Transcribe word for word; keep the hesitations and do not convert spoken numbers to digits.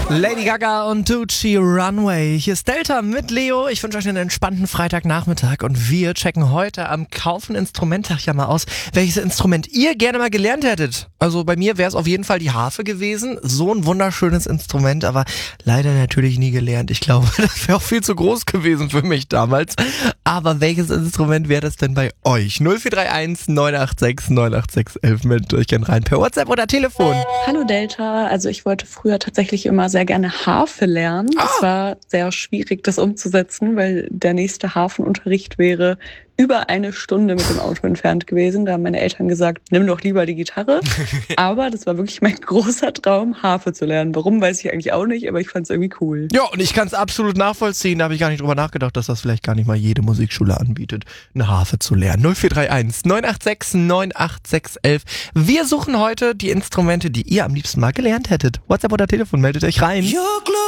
Lady Gaga und Tucci Runway. Hier ist Delta mit Leo. Ich wünsche euch einen entspannten Freitagnachmittag und wir checken heute am Kaufen Instrumenttag ja mal aus, welches Instrument ihr gerne mal gelernt hättet. Also bei mir wäre es auf jeden Fall die Harfe gewesen. So ein wunderschönes Instrument, aber leider natürlich nie gelernt. Ich glaube, das wäre auch viel zu groß gewesen für mich damals. Aber welches Instrument wäre das denn bei euch? null vier drei eins neun acht sechs neun acht sechs elf meldet euch gerne rein per WhatsApp oder Telefon. Hallo Delta, also ich wollte früher tatsächlich immer sehr gerne Harfe lernen. Ah. Es war sehr schwierig, das umzusetzen, weil der nächste Harfenunterricht wäre über eine Stunde mit dem Auto entfernt gewesen. Da haben meine Eltern gesagt, nimm doch lieber die Gitarre. Aber das war wirklich mein großer Traum, Harfe zu lernen. Warum, weiß ich eigentlich auch nicht, aber ich fand es irgendwie cool. Ja, und ich kann es absolut nachvollziehen. Da habe ich gar nicht drüber nachgedacht, dass das vielleicht gar nicht mal jede Musikschule anbietet, eine Harfe zu lernen. null vier drei eins neun acht sechs neun acht sechs elf. Wir suchen heute die Instrumente, die ihr am liebsten mal gelernt hättet. WhatsApp oder Telefon, meldet euch rein.